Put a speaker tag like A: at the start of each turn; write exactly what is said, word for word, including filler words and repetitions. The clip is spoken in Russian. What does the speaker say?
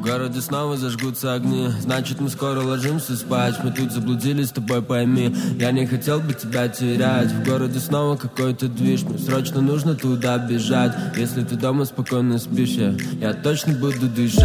A: городе снова зажгутся огни, значит мы скоро ложимся спать. Мы тут заблудились, с тобой пойми, я не хотел бы тебя терять. В городе снова какой-то движ, мне срочно нужно туда бежать. Если ты дома спокойно спишь, я, я точно буду дышать.